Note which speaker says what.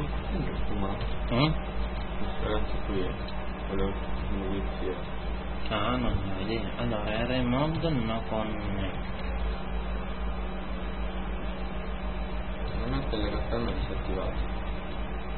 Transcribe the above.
Speaker 1: Ma questo ragazzo qui è quello novizio.
Speaker 2: Ah, non ho idea. Allora, Remod no connect.
Speaker 1: Non è che le castello è disattivato.